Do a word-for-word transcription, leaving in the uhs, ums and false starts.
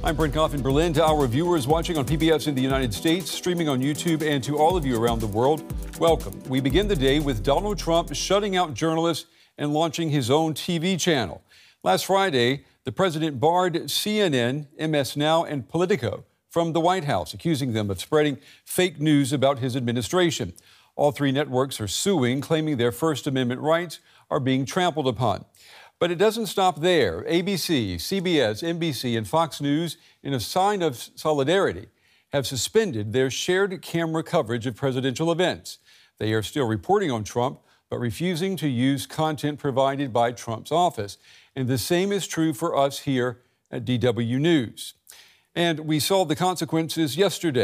I'm Brent Goff in Berlin. To our viewers watching on P B S in the United States, streaming on YouTube, and to all of you around the world, welcome. We begin the day with Donald Trump shutting out journalists and launching his own T V channel. Last Friday, the president barred C N N, M S Now, and Politico from the White House, accusing them of spreading fake news about his administration. All three networks are suing, claiming their First Amendment rights are being trampled upon. But it doesn't stop there. A B C, C B S, N B C, and Fox News, in a sign of solidarity, have suspended their shared camera coverage of presidential events. They are still reporting on Trump, but refusing to use content provided by Trump's office. And the same is true for us here at D W News. And we saw the consequences yesterday.